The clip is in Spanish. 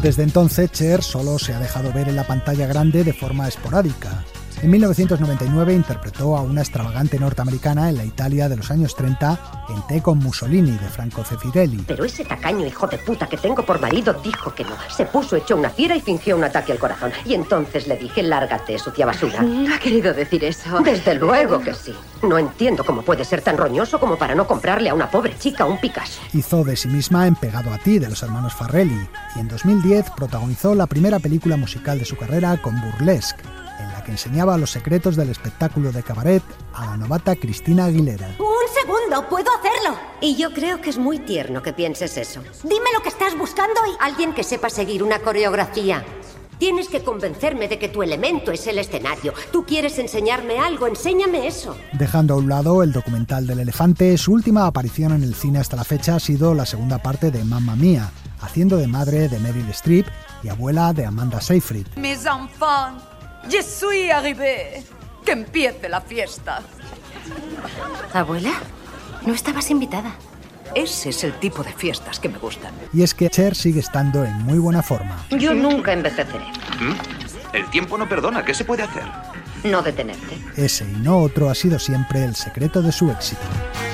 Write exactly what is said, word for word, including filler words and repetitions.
Desde entonces, Cher solo se ha dejado ver en la pantalla grande de forma esporádica. En mil novecientos noventa y nueve interpretó a una extravagante norteamericana en la Italia de los años treinta en Te con Mussolini, de Franco Zeffirelli. Pero ese tacaño hijo de puta que tengo por marido dijo que no. Se puso hecho una fiera y fingió un ataque al corazón. Y entonces le dije, lárgate, sucia basura. ¿No ha querido decir eso? Desde luego que sí. No entiendo cómo puede ser tan roñoso como para no comprarle a una pobre chica un Picasso. Hizo de sí misma en Pegado a ti, de los hermanos Farrelly, y en dos mil diez protagonizó la primera película musical de su carrera con Burlesque, en la que enseñaba los secretos del espectáculo de cabaret a la novata Cristina Aguilera. ¡Un segundo! ¡Puedo hacerlo! Y yo creo que es muy tierno que pienses eso. Dime lo que estás buscando y... Alguien que sepa seguir una coreografía. Tienes que convencerme de que tu elemento es el escenario. Tú quieres enseñarme algo, enséñame eso. Dejando a un lado el documental del elefante, su última aparición en el cine hasta la fecha ha sido la segunda parte de Mamma Mía, haciendo de madre de Meryl Streep y abuela de Amanda Seyfried. Mes enfants, je suis arrivée. Que empiece la fiesta. ¿Abuela? No estabas invitada. Ese es el tipo de fiestas que me gustan. Y es que Cher sigue estando en muy buena forma. Yo nunca envejeceré. ¿Mm? El tiempo no perdona. ¿Qué se puede hacer? No detenerte. Ese y no otro ha sido siempre el secreto de su éxito.